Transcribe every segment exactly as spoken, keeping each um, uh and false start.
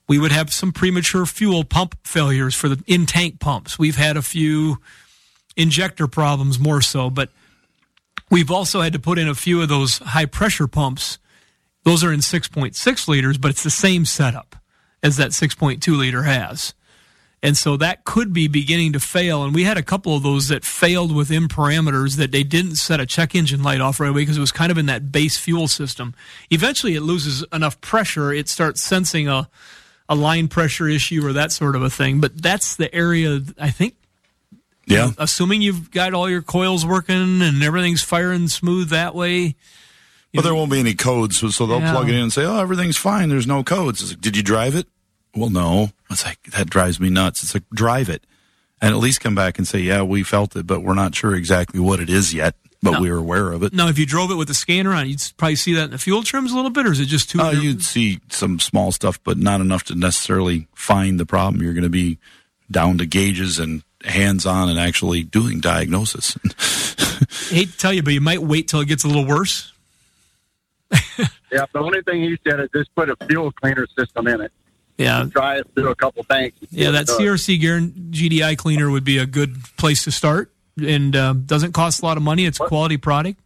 We would have some premature fuel pump failures for the in-tank pumps. We've had a few injector problems more so, but we've also had to put in a few of those high-pressure pumps. Those are in six point six liters, but it's the same setup as that six point two liter has. And so that could be beginning to fail. And we had a couple of those that failed within parameters that they didn't set a check engine light off right away because it was kind of in that base fuel system. Eventually it loses enough pressure, it starts sensing a a line pressure issue or that sort of a thing. But that's the area, I think, yeah. You know, assuming you've got all your coils working and everything's firing smooth that way. Well, there won't be any codes, so, so they'll yeah. plug it in and say, oh, everything's fine. There's no codes. It's like, did you drive it? Well, no. It's like, that drives me nuts. It's like, drive it. And at least come back and say, yeah, we felt it, but we're not sure exactly what it is yet, but no. we were aware of it. Now, if you drove it with the scanner on, you'd probably see that in the fuel trims a little bit, or is it just too... Uh, you'd see some small stuff, but not enough to necessarily find the problem. You're going to be down to gauges and hands-on and actually doing diagnosis. I hate to tell you, but you might wait till it gets a little worse. Yeah, the only thing he said is just put a fuel cleaner system in it. Yeah. Try it through a couple tanks. Yeah, that C R C G D I cleaner would be a good place to start, and uh, doesn't cost a lot of money. It's a quality product.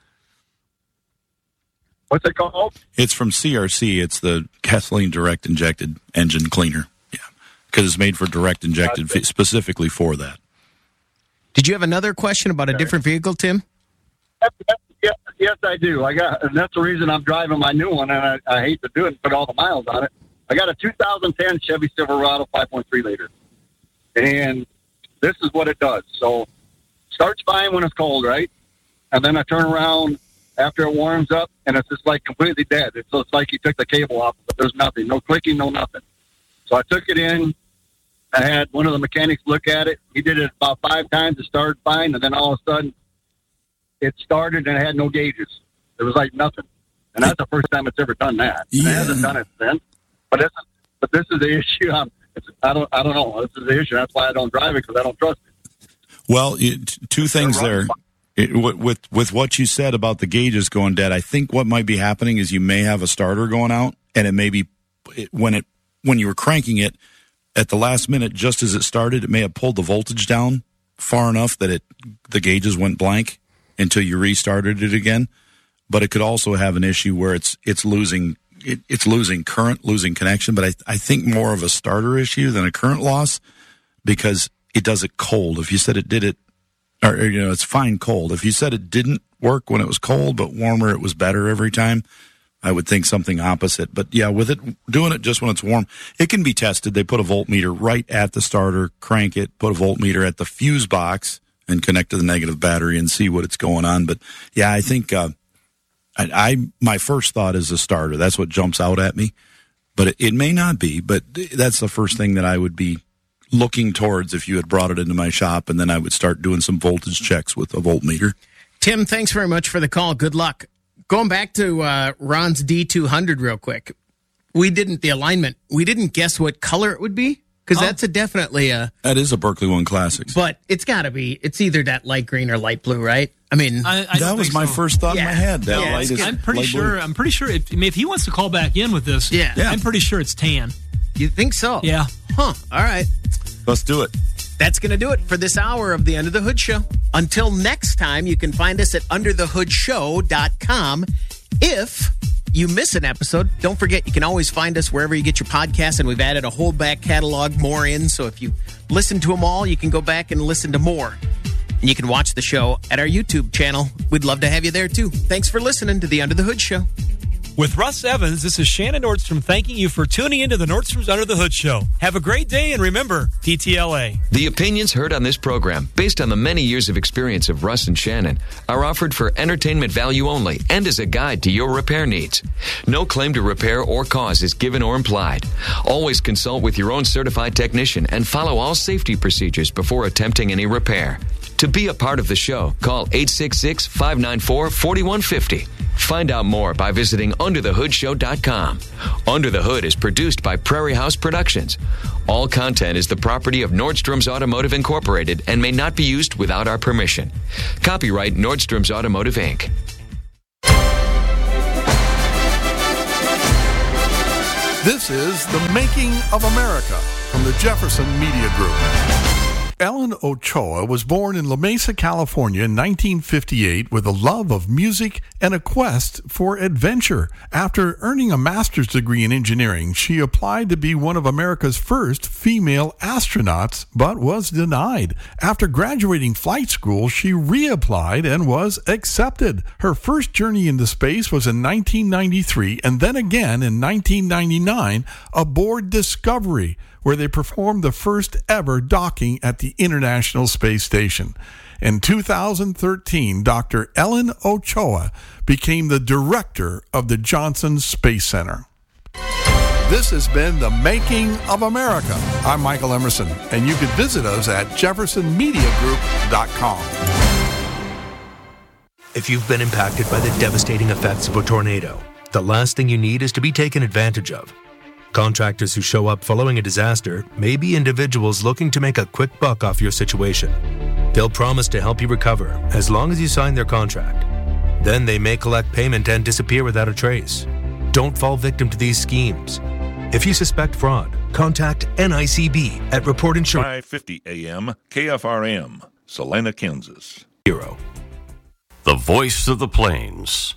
What's it called? It's from C R C. It's the gasoline direct injected engine cleaner. Yeah, because it's made for direct injected Gotcha. specifically for that. Did you have another question about a different vehicle, Tim? Yes, yes, I do. I got, and that's the reason I'm driving my new one, and I, I hate to do it and put all the miles on it. I got a two thousand ten Chevy Silverado five point three liter, and this is what it does. So, starts fine when it's cold, right? And then I turn around after it warms up, and it's just like completely dead. It's just like you took the cable off, but there's nothing, no clicking, no nothing. So I took it in. I had one of the mechanics look at it. He did it about five times. It started fine, and then all of a sudden, it started and it had no gauges. It was like nothing. And that's the first time it's ever done that. Yeah. It hasn't done it since. But this is, but this is the issue. I'm, it's, I don't I don't know. This is the issue. That's why I don't drive it, because I don't trust it. Well, it, two things there. It, with with what you said about the gauges going dead, I think what might be happening is you may have a starter going out, and it may be when it when you were cranking it at the last minute, just as it started, it may have pulled the voltage down far enough that it the gauges went blank until you restarted it again. But it could also have an issue where it's it's losing it, it's losing current, losing connection. But I I think more of a starter issue than a current loss, because it does it cold. If you said it did it, or you know, it's fine cold. If you said it didn't work when it was cold, but warmer it was better every time, I would think something opposite. But yeah, with it doing it just when it's warm, it can be tested. They put a voltmeter right at the starter, crank it, put a voltmeter at the fuse box, and connect to the negative battery and see what it's going on. But yeah, I think uh, I, I my first thought is a starter. That's what jumps out at me. But it, it may not be. But that's the first thing that I would be looking towards if you had brought it into my shop, and then I would start doing some voltage checks with a voltmeter. Tim, thanks very much for the call. Good luck. Going back to uh, Ron's D two hundred real quick. We didn't, the alignment, we didn't guess what color it would be, because oh. that's a definitely a... That is a Berkeley One Classics. But it's got to be, it's either that light green or light blue, right? I mean... I, I that was my so. first thought yeah. in my head. That yeah, light is I'm pretty light sure, blue. I'm pretty sure, if, I mean, if he wants to call back in with this, yeah. Yeah. I'm pretty sure it's tan. You think so? Yeah. Huh. All right. Let's do it. That's going to do it for this hour of the Under the Hood Show. Until next time, you can find us at under the hood show dot com. If you miss an episode, don't forget you can always find us wherever you get your podcasts, and we've added a whole back catalog more in, so if you listen to them all, you can go back and listen to more. And you can watch the show at our YouTube channel. We'd love to have you there, too. Thanks for listening to the Under the Hood Show. With Russ Evans, this is Shannon Nordstrom thanking you for tuning into the Nordstrom's Under the Hood Show. Have a great day, and remember, T T L A. The opinions heard on this program, based on the many years of experience of Russ and Shannon, are offered for entertainment value only and as a guide to your repair needs. No claim to repair or cause is given or implied. Always consult with your own certified technician and follow all safety procedures before attempting any repair. To be a part of the show, call eight six six, five nine four, four one five zero. Find out more by visiting under the hood show dot com. Under the Hood is produced by Prairie House Productions. All content is the property of Nordstrom's Automotive Incorporated and may not be used without our permission. Copyright Nordstrom's Automotive, Incorporated This is The Making of America from the Jefferson Media Group. Ellen Ochoa was born in La Mesa, California in nineteen fifty-eight with a love of music and a quest for adventure. After earning a master's degree in engineering, she applied to be one of America's first female astronauts, but was denied. After graduating flight school, she reapplied and was accepted. Her first journey into space was in nineteen ninety-three and then again in nineteen ninety-nine aboard Discovery, where they performed the first ever docking at the International Space Station. In two thousand thirteen, Doctor Ellen Ochoa became the director of the Johnson Space Center. This has been The Making of America. I'm Michael Emerson, and you can visit us at jefferson media group dot com. If you've been impacted by the devastating effects of a tornado, the last thing you need is to be taken advantage of. Contractors who show up following a disaster may be individuals looking to make a quick buck off your situation. They'll promise to help you recover as long as you sign their contract. Then they may collect payment and disappear without a trace. Don't fall victim to these schemes. If you suspect fraud, contact N I C B at Report Insurance. five fifty A M K F R M, Salina, Kansas. Hero. The voice of the plains.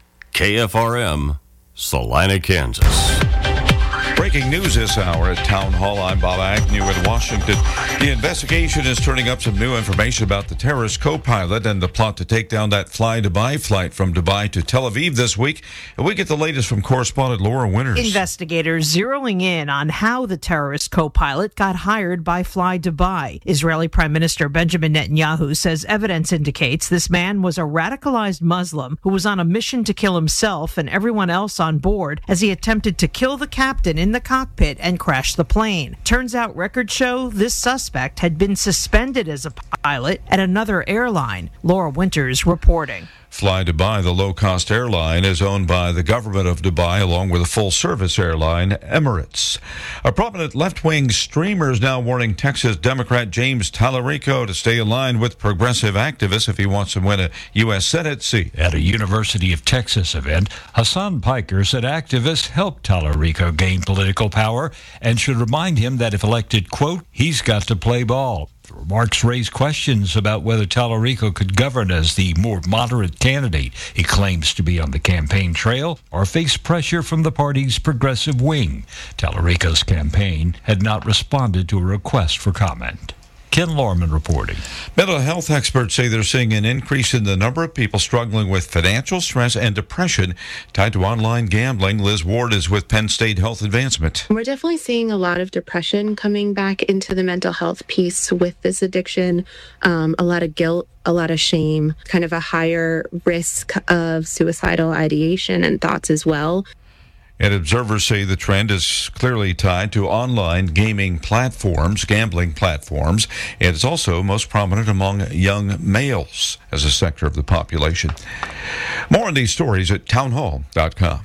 K F R M, Salina, Kansas. Breaking news this hour at Town Hall. I'm Bob Agnew in Washington. The investigation is turning up some new information about the terrorist co-pilot and the plot to take down that Fly Dubai flight from Dubai to Tel Aviv this week. And we get the latest from correspondent Laura Winters. Investigators zeroing in on how the terrorist co-pilot got hired by Fly Dubai. Israeli Prime Minister Benjamin Netanyahu says evidence indicates this man was a radicalized Muslim who was on a mission to kill himself and everyone else on board as he attempted to kill the captain in the cockpit and crash the plane. Turns out records show this suspect had been suspended as a pilot at another airline. Laura Winters reporting. Fly Dubai, the low-cost airline, is owned by the government of Dubai along with a full-service airline, Emirates. A prominent left-wing streamer is now warning Texas Democrat James Tallarico to stay in line with progressive activists if he wants to win a U S Senate seat. At a University of Texas event, Hassan Piker said activists helped Tallarico gain political power and should remind him that if elected, quote, he's got to play ball. The remarks raised questions about whether Tallarico could govern as the more moderate candidate he claims to be on the campaign trail or face pressure from the party's progressive wing. Tallarico's campaign had not responded to a request for comment. Ken Lorman reporting. Mental health experts say they're seeing an increase in the number of people struggling with financial stress and depression tied to online gambling. Liz Ward is with Penn State Health Advancement. We're definitely seeing a lot of depression coming back into the mental health piece with this addiction, um, a lot of guilt, a lot of shame, kind of a higher risk of suicidal ideation and thoughts as well. And observers say the trend is clearly tied to online gaming platforms, gambling platforms, and it's also most prominent among young males as a sector of the population. More on these stories at town hall dot com.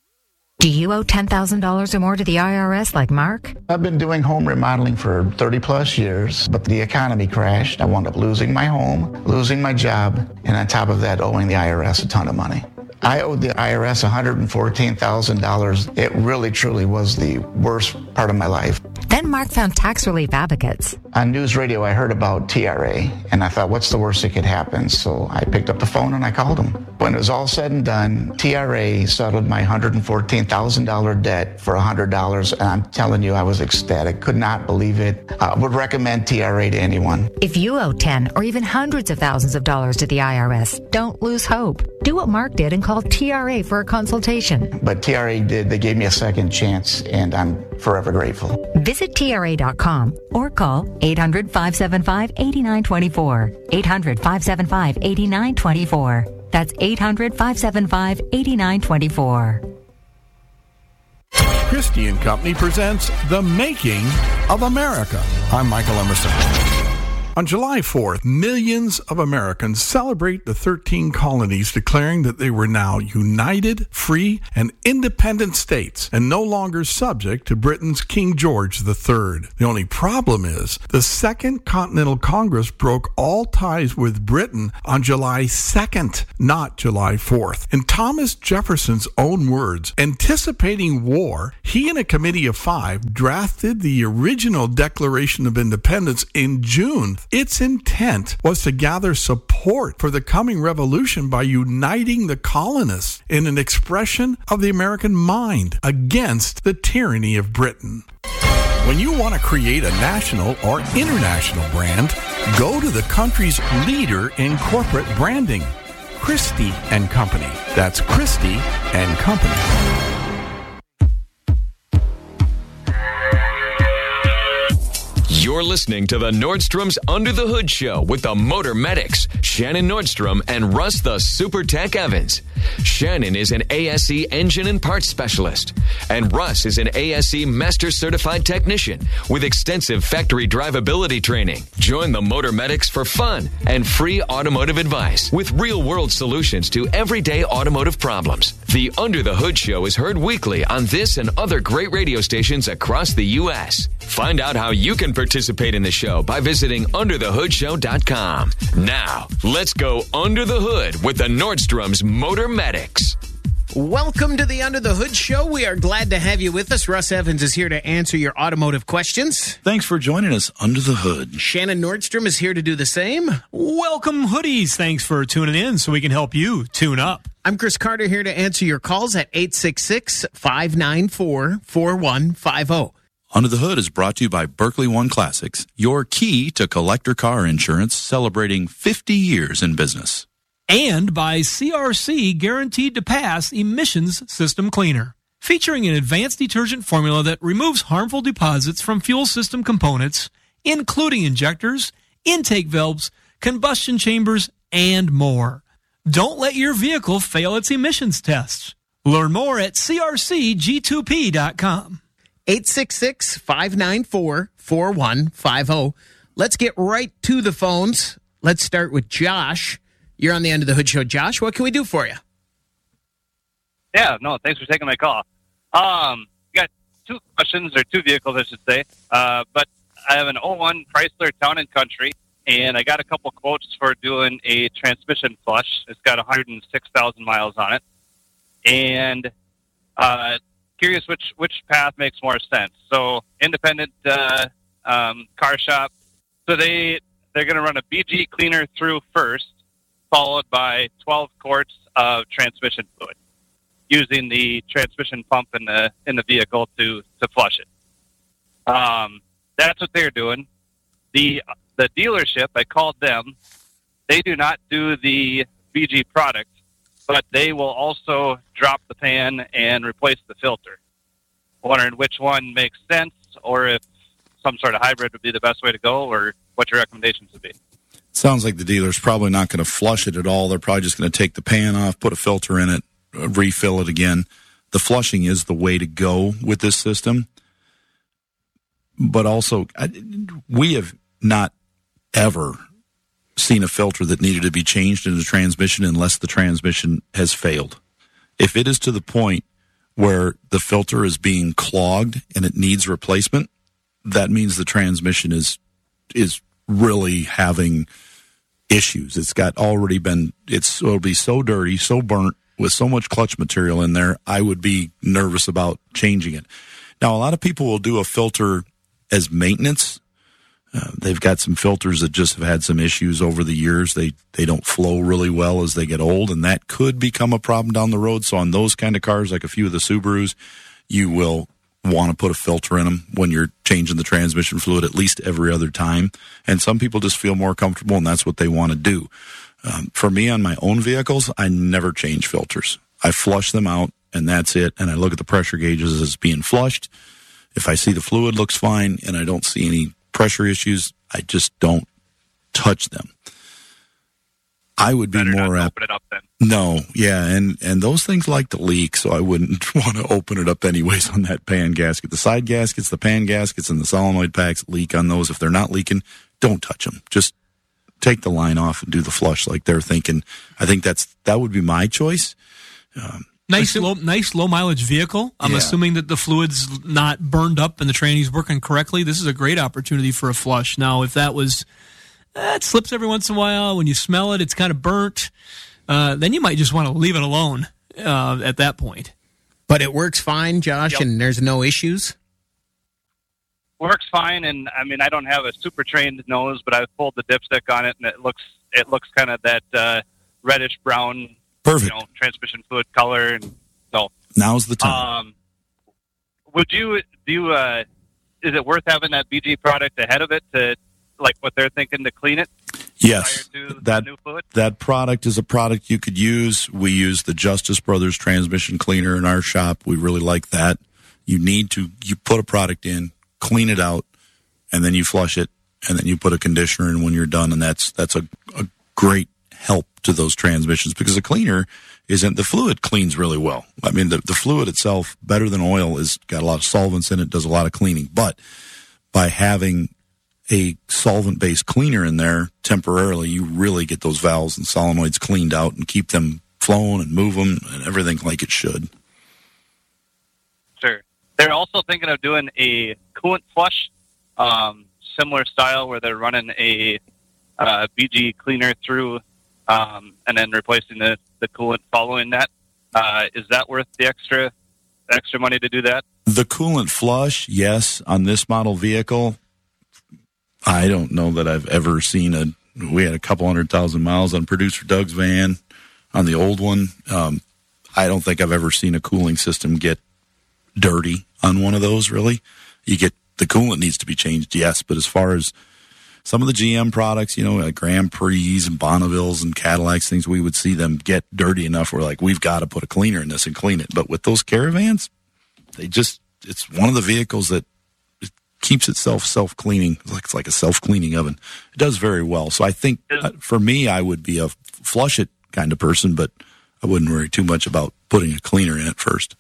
Do you owe ten thousand dollars or more to the I R S like Mark? I've been doing home remodeling for thirty plus years, but the economy crashed. I wound up losing my home, losing my job, and on top of that, owing the I R S a ton of money. I owed the I R S one hundred fourteen thousand dollars. It really, truly was the worst part of my life. Then Mark found tax relief advocates. On news radio, I heard about T R A, and I thought, what's the worst that could happen? So I picked up the phone and I called them. When it was all said and done, T R A settled my one hundred fourteen thousand dollars debt for one hundred dollars, and I'm telling you, I was ecstatic. Could not believe it. I would recommend T R A to anyone. If you owe ten or even hundreds of thousands of dollars to the I R S, don't lose hope. Do what Mark did and call T R A for a consultation. But T R A did. They gave me a second chance, and I'm forever grateful. Visit T R A dot com or call eight hundred, five seven five, eight nine two four. eight hundred, five seven five, eight nine two four. That's eight hundred, five seven five, eight nine two four. Christie and Company presents The Making of America. I'm Michael Emerson. On July fourth, millions of Americans celebrate the thirteen colonies declaring that they were now united, free, and independent states and no longer subject to Britain's King George the Third. The only problem is the Second Continental Congress broke all ties with Britain on July second, not July fourth. In Thomas Jefferson's own words, anticipating war, he and a committee of five drafted the original Declaration of Independence in June. Its intent was to gather support for the coming revolution by uniting the colonists in an expression of the American mind against the tyranny of Britain. When you want to create a national or international brand, go to the country's leader in corporate branding, Christie and Company. That's Christie and Company. You're listening to the Nordstrom's Under the Hood Show with the Motor Medics, Shannon Nordstrom and Russ the Super Tech Evans. Shannon is an A S E engine and parts specialist, and Russ is an A S E Master Certified Technician with extensive factory drivability training. Join the Motor Medics for fun and free automotive advice with real-world solutions to everyday automotive problems. The Under the Hood Show is heard weekly on this and other great radio stations across the U S Find out how you can participate in the show by visiting under the hood show dot com. Now, let's go under the hood with the Nordstrom's Motor Medics. Welcome to the Under the Hood Show. We are glad to have you with us. Russ Evans is here to answer your automotive questions. Thanks for joining us under the hood. Shannon Nordstrom is here to do the same. Welcome, hoodies. Thanks for tuning in so we can help you tune up. I'm Chris Carter here to answer your calls at eight six six, five nine four, four one five zero. Under the Hood is brought to you by Berkeley One Classics, your key to collector car insurance, celebrating fifty years in business. And by C R C Guaranteed to Pass Emissions System Cleaner, featuring an advanced detergent formula that removes harmful deposits from fuel system components, including injectors, intake valves, combustion chambers, and more. Don't let your vehicle fail its emissions tests. Learn more at C R C G two P dot com. eight six six, five nine four, four one five zero. Let's get right to the phones. Let's start with Josh. You're on the End of the Hood Show. Josh, what can we do for you? Yeah, no, thanks for taking my call. Um, got two questions, or two vehicles, I should say. Uh, but I have an oh one Chrysler Town and Country, and I got a couple quotes for doing a transmission flush. It's got one hundred six thousand miles on it. And uh curious which which path makes more sense. So independent uh, um, car shop. So they they're going to run a B G cleaner through first, followed by twelve quarts of transmission fluid, using the transmission pump in the in the vehicle to to flush it. Um, that's what they're doing. The the dealership, I called them. They do not do the B G product, but they will also drop the pan and replace the filter. Wondering which one makes sense, or if some sort of hybrid would be the best way to go, or what your recommendations would be. Sounds like the dealer's probably not going to flush it at all. They're probably just going to take the pan off, put a filter in it, refill it again. The flushing is the way to go with this system. But also, I, we have not ever seen a filter that needed to be changed in the transmission unless the transmission has failed. If it is to the point where the filter is being clogged and it needs replacement, that means the transmission is is really having issues. It's got already been, it's it'll be so dirty, so burnt, with so much clutch material in there, I would be nervous about changing it. Now, a lot of people will do a filter as maintenance. Uh, they've got some filters that just have had some issues over the years. They they don't flow really well as they get old, and that could become a problem down the road. So on those kind of cars, like a few of the Subarus, you will want to put a filter in them when you're changing the transmission fluid at least every other time. And some people just feel more comfortable, and that's what they want to do. Um, for me, on my own vehicles, I never change filters. I flush them out, and that's it. And I look at the pressure gauges as being flushed. If I see the fluid looks fine and I don't see any pressure issues, I just don't touch them. I would be Better more not apt. open it up then. No, yeah, and, and those things like to leak, so I wouldn't want to open it up anyways on that pan gasket. The side gaskets, the pan gaskets, and the solenoid packs leak on those. If they're not leaking, don't touch them. Just take the line off and do the flush like they're thinking. I think that's that would be my choice. Um, Nice low, nice low mileage vehicle. I'm Yeah. assuming that the fluid's not burned up and the training's working correctly. This is a great opportunity for a flush. Now, if that was, eh, it slips every once in a while. When you smell it, it's kind of burnt. Uh, then you might just want to leave it alone uh, at that point. But it works fine, Josh, Yep. and there's no issues? Works fine, and I mean I don't have a super trained nose, but I've pulled the dipstick on it, and it looks it looks kind of that uh, reddish brown, Perfect. you know, transmission fluid color, and so Now's the time. Um, would you do? You, uh, is it worth having that B G product ahead of it to, like, what they're thinking to clean it? Yes, prior to that the new fluid? that product is a product you could use. We use the Justice Brothers transmission cleaner in our shop. We really like that. You need to you put a product in, clean it out, and then you flush it, and then you put a conditioner in when you're done, and that's that's a, a great help to those transmissions because the cleaner isn't the fluid cleans really well. I mean, the, the fluid itself, better than oil, is got a lot of solvents in it, does a lot of cleaning, but by having a solvent-based cleaner in there temporarily, you really get those valves and solenoids cleaned out and keep them flowing and move them and everything like it should. Sure. They're also thinking of doing a coolant flush, um, similar style where they're running a uh, B G cleaner through um, and then replacing the, the coolant following that. Uh, is that worth the extra extra money to do that? The coolant flush, yes, on this model vehicle, I don't know that I've ever seen a. We had a couple hundred thousand miles on producer Doug's van on the old one. Um, I don't think I've ever seen a cooling system get dirty on one of those, really. You get the coolant needs to be changed, yes, but as far as some of the G M products, you know, like Grand Prix and Bonnevilles and Cadillacs, things, we would see them get dirty enough where, like, we've got to put a cleaner in this and clean it. But with those Caravans, they just, it's one of the vehicles that it keeps itself self-cleaning. It's like, it's like a self-cleaning oven. It does very well. So I think, uh, for me, I would be a flush it kind of person, but I wouldn't worry too much about putting a cleaner in it first.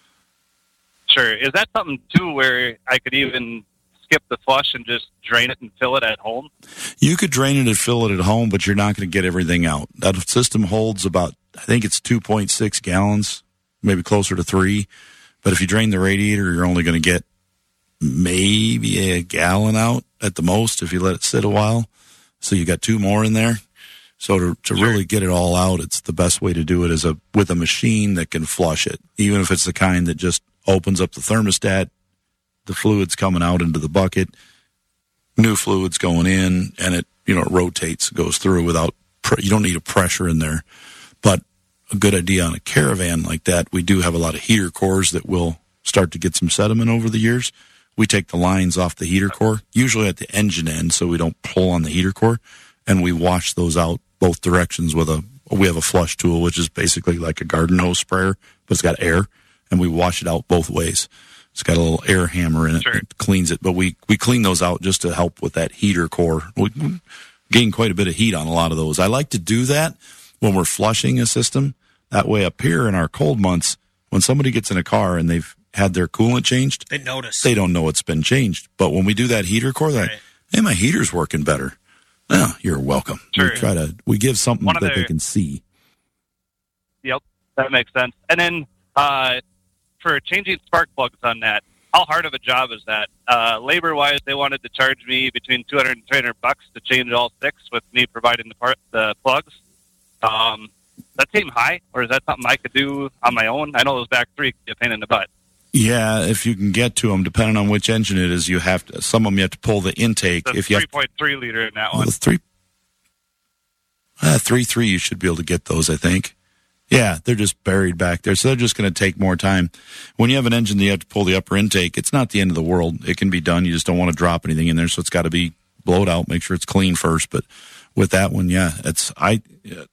Sure. Is that something, too, where I could even skip the flush and just drain it and fill it at home? You could drain it and fill it at home, but you're not going to get everything out. That system holds about, I think it's two point six gallons, maybe closer to three. But if you drain the radiator, you're only going to get maybe a gallon out at the most if you let it sit a while. So you got two more in there. So to, to really get it all out, it's the best way to do it is a with a machine that can flush it, even if it's the kind that just opens up the thermostat, the fluid's coming out into the bucket, new fluid's going in, and it, you know, it rotates, goes through without, you don't need a pressure in there. But a good idea on a Caravan like that, we do have a lot of heater cores that will start to get some sediment over the years. We take the lines off the heater core, usually at the engine end, so we don't pull on the heater core, and we wash those out both directions with a, we have a flush tool, which is basically like a garden hose sprayer, but it's got air, and we wash it out both ways. It's got a little air hammer in it Sure. that cleans it, but we, we clean those out just to help with that heater core. We gain quite a bit of heat on a lot of those. I like to do that when we're flushing a system. That way up here in our cold months, when somebody gets in a car and they've had their coolant changed, They notice. they don't know it's been changed. But when we do that heater core, they're like, hey, my heater's working better. Oh, you're welcome. Sure. We try to, we give something One that of they their- can see. Yep, that makes sense. And then uh, for changing spark plugs on that, how hard of a job is that? Uh, labor-wise, they wanted to charge me between two hundred and three hundred bucks to change all six with me providing the part, the plugs. Um, that seem high, or is that something I could do on my own? I know those back three can be a pain in the butt. Yeah, if you can get to them, depending on which engine it is, you have to, some of them you have to pull the intake. The if you have three point three liter in that well, one. the three, uh, three, three, you should be able to get those, I think. Yeah, they're just buried back there, so they're just going to take more time. When you have an engine that you have to pull the upper intake, it's not the end of the world. It can be done. You just don't want to drop anything in there, so it's got to be blowed out. Make sure it's clean first. But with that one, yeah, it's I. Uh,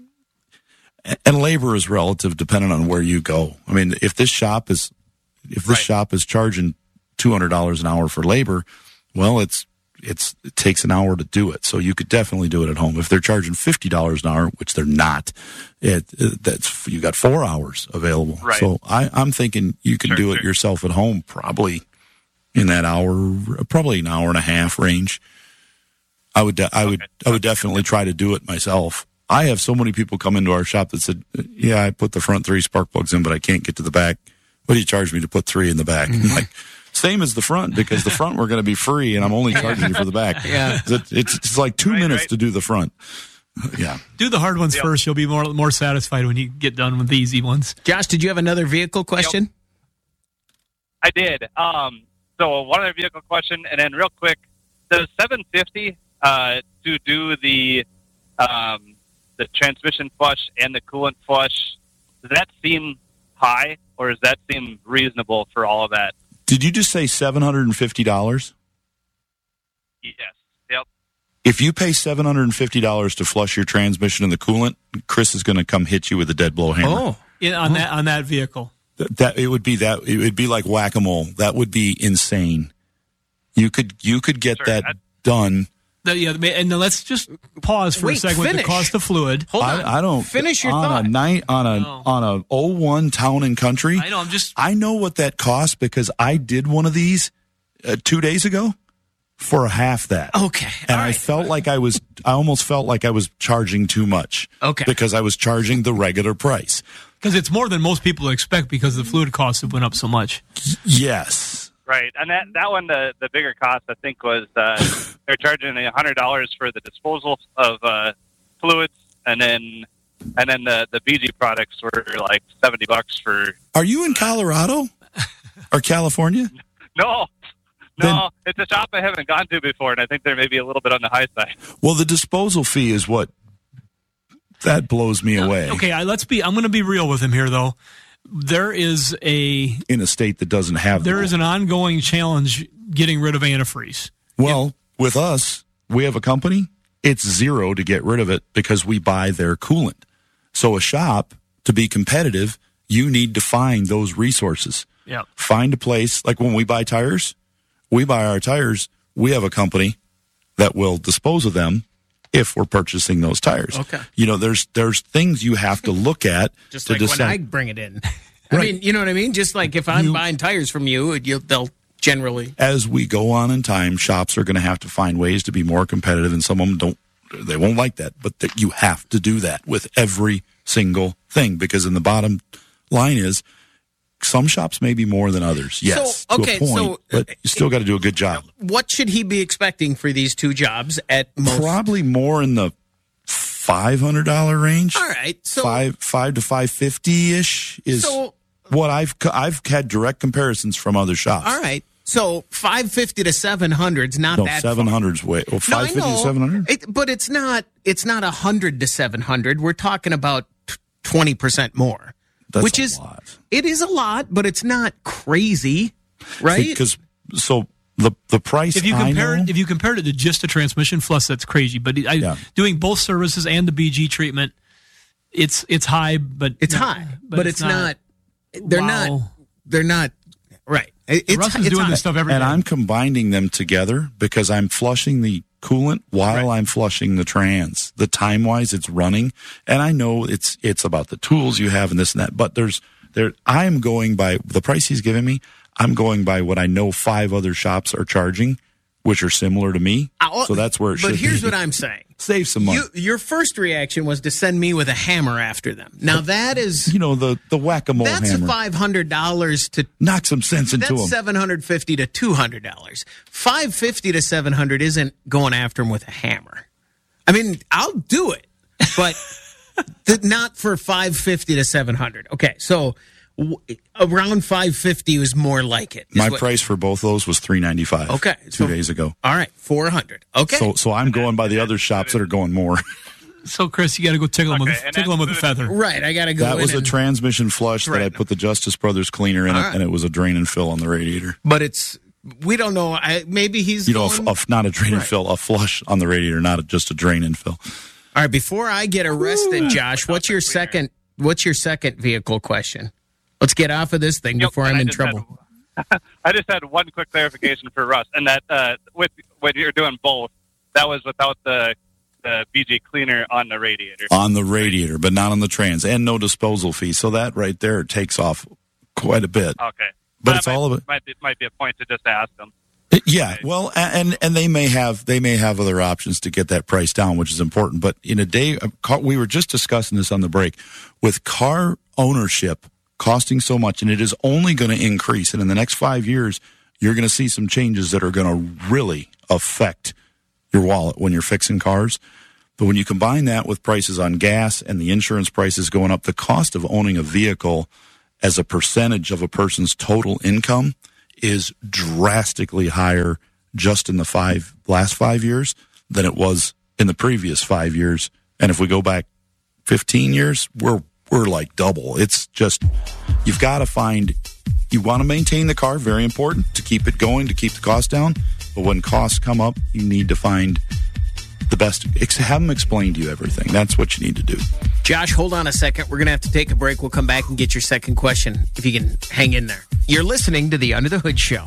and labor is relative, depending on where you go. I mean, if this shop is, if this Right. shop is charging two hundred dollars an hour for labor, well, it's. It's, it takes an hour to do it, so you could definitely do it at home. If they're charging fifty dollars an hour, which they're not, it, it that's you got four hours available. Right. So I, I'm thinking you can Sure, do it sure. yourself at home, probably in that hour, probably an hour and a half range. I would, de- I would, okay. I would definitely try to do it myself. I have so many people come into our shop that said, "Yeah, I put the front three spark plugs in, but I can't get to the back. What do you charge me to put three in the back?" Mm-hmm. Like, same as the front, because the front we're going to be free, and I'm only charging you for the back. Yeah, it's, it's, it's like two right, minutes right. to do the front. Yeah, do the hard ones yep. first. You'll be more more satisfied when you get done with the easy ones. Josh, did you have another vehicle question? Yep. I did. Um, so one other vehicle question, and then real quick, does seven fifty uh, to do the um, the transmission flush and the coolant flush? Does that seem high, or does that seem reasonable for all of that? Did you just say seven hundred and fifty dollars? Yes. Yep. If you pay seven hundred and fifty dollars to flush your transmission and the coolant, Chris is going to come hit you with a dead blow hammer. Oh, yeah, on oh. that on that vehicle. That, that it would be that it would be like whack-a-mole. That would be insane. You could you could get sure, that I'd... done. The, yeah, and let's just pause for Wait, a second finish. with the cost of fluid. Hold on. I, I don't finish your on thought. a night on a no. on a oh one Town and Country. I know. I'm just. I know what that costs because I did one of these uh, two days ago for half that. Okay, and right. I felt like I was. I almost felt like I was charging too much. Okay, because I was charging the regular price. Because it's more than most people expect because the fluid costs have went up so much. Yes. Right, and that, that one, the, the bigger cost, I think, was uh, they're charging one hundred dollars for the disposal of uh, fluids, and then and then the, the B G products were like seventy bucks for... Are you in Colorado? Or California? No, no, then, it's a shop I haven't gone to before, and I think they're maybe a little bit on the high side. Well, the disposal fee is what... That blows me away. Okay, I, let's be. I'm going to be real with him here, though. There is a in a state that doesn't have. There is an ongoing challenge getting rid of antifreeze. Well, if, with us, we have a company. It's zero to get rid of it because we buy their coolant. So a shop, to be competitive, you need to find those resources. Yeah. Find a place like when we buy tires. We buy our tires. We have a company that will dispose of them. If we're purchasing those tires, okay. You know, there's there's things you have to look at just to like decide. when I bring it in. I Right. mean, you know what I mean? Just like if I'm You- buying tires from you, you'll, they'll generally. As we go on in time, shops are going to have to find ways to be more competitive, and some of them don't. They won't like that, but that you have to do that with every single thing because in the bottom line is some shops may be more than others. Yes, So, okay, to a point, so, but you still got to do a good job. What should he be expecting for these two jobs at most? Probably more in the five hundred dollar range. All right, so five five to five fifty ish is So- what I've I've had direct comparisons from other shops. all right, so five fifty to seven hundred is not No, that seven far. hundred's way. Well, No, I five fifty to know. seven hundred. It, but it's not. It's not a hundred to seven hundred. We're talking about twenty percent more, That's which a is lot. it is a lot, but it's not crazy, right? Because so the the price If you I compare know, it, if you compared it to just a transmission flush, that's crazy. But I, Yeah. doing both services and the B G treatment, it's it's high, but it's high, but, it's, not, They're wow. not. They're not. Right. It- It's, Russ is it's doing high. this stuff every day. and I'm combining them together because I'm flushing the coolant while I'm flushing the trans. The time wise, it's running, and I know it's it's about the tools you have and this and that. But there's there. I'm going by the price he's giving me. I'm going by what I know five other shops are charging, which are similar to me. I'll- So that's where it should But here's be. what I'm saying. Save some money. You, your first reaction was to send me with a hammer after them. Now that is You know, the, the whack-a-mole that's hammer. five hundred dollars to Knock some sense into that's them. seven hundred fifty to two hundred dollars. Five fifty to seven hundred isn't going after him with a hammer. I mean, I'll do it, but th- not for five fifty to seven hundred. Okay, so w- around five fifty was more like it. is My what- price for both those was three ninety-five. Okay, two so- days ago. All right, four hundred. Okay, So so I'm going by the other shops that are going more. So Chris, you got to go tickle him Okay, with and tickle him with a that's- feather. right. I got to go. That in was a and- transmission flush that I Right. put the Justice Brothers cleaner in All it, right. and it was a drain and fill on the radiator. but it's we don't know. I, maybe he's You know, going, a, a, not a drain and Right. fill, a flush on the radiator, not a, just a drain and fill. All right, before I get arrested, Josh, what's your second? What's your second vehicle question? Let's get off of this thing Yep, before and I'm I in just trouble. had- I just had one quick clarification for Russ, and that uh, with when you're doing both, that was without the the B G cleaner on the radiator. On the radiator, but not on the trans, and no disposal fee. So that right there takes off quite a bit. Okay, But that it's might, all of it. Might be, might be a point to just ask them. Yeah, well, and and they may have they may have other options to get that price down, which is important. But in a day, we were just discussing this on the break, with car ownership costing so much, and it is only going to increase. And in the next five years, you're going to see some changes that are going to really affect your wallet when you're fixing cars. But when you combine that with prices on gas and the insurance prices going up, the cost of owning a vehicle as a percentage of a person's total income is drastically higher just in the five last five years than it was in the previous five years. And if we go back fifteen years, we're we're like double. It's just, you've got to find, you want to maintain the car, very important to keep it going, to keep the cost down. But when costs come up, you need to find the best, have them explain to you everything. That's what you need to do. Josh, hold on a second. We're going to have to take a break. We'll come back and get your second question, if you can hang in there. You're listening to the Under the Hood Show.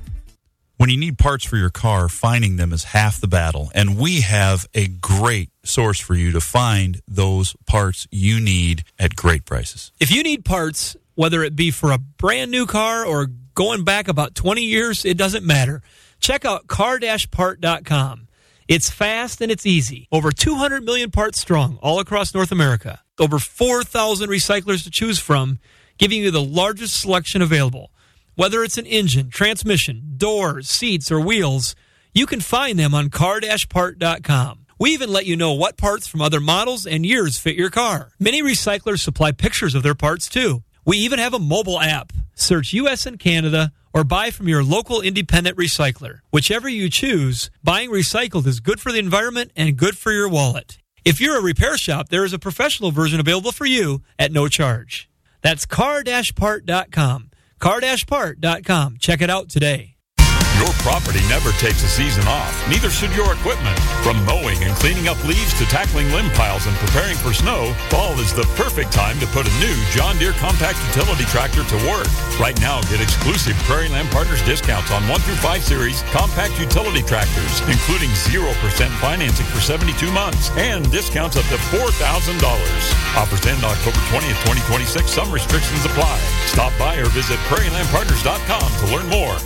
When you need parts for your car, finding them is half the battle. And we have a great source for you to find those parts you need at great prices. If you need parts, whether it be for a brand new car or going back about twenty years, it doesn't matter. Check out car dash part dot com. It's fast and it's easy. Over two hundred million parts strong all across North America. Over four thousand recyclers to choose from, giving you the largest selection available. Whether it's an engine, transmission, doors, seats, or wheels, you can find them on car dash part dot com. We even let you know what parts from other models and years fit your car. Many recyclers supply pictures of their parts, too. We even have a mobile app. Search U S and Canada or buy from your local independent recycler. Whichever you choose, buying recycled is good for the environment and good for your wallet. If you're a repair shop, there is a professional version available for you at no charge. That's car dash part dot com. car dash part dot com. Check it out today. Your property never takes a season off. Neither should your equipment. From mowing and cleaning up leaves to tackling limb piles and preparing for snow, fall is the perfect time to put a new John Deere compact utility tractor to work. Right now, get exclusive Prairie Land Partners discounts on one through five series compact utility tractors, including zero percent financing for seventy-two months and discounts up to four thousand dollars. Offers end October twentieth, twenty twenty-six. Some restrictions apply. Stop by or visit prairie land partners dot com to learn more.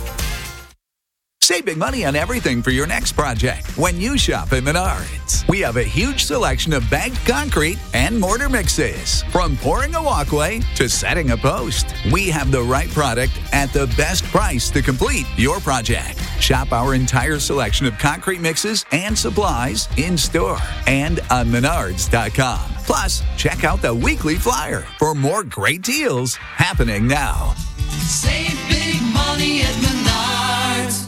Save big money on everything for your next project when you shop at Menards. We have a huge selection of bagged concrete and mortar mixes. From pouring a walkway to setting a post, we have the right product at the best price to complete your project. Shop our entire selection of concrete mixes and supplies in store and on menards dot com. Plus, check out the weekly flyer for more great deals happening now. Save big money at Menards.